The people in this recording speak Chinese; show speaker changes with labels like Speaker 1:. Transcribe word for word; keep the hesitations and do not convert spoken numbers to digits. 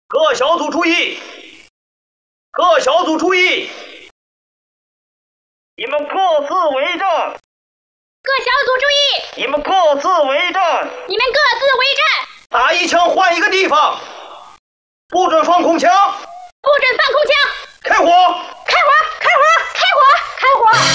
Speaker 1: 各小组注意！各小组注意！你们各自为战！
Speaker 2: 各小组注意！
Speaker 1: 你们各自为战！
Speaker 2: 你们各自为战！
Speaker 1: 打一枪换一个地方，不准放空枪！
Speaker 2: 不准放空枪！
Speaker 1: 开火！
Speaker 2: 开火！开火！开火！开火！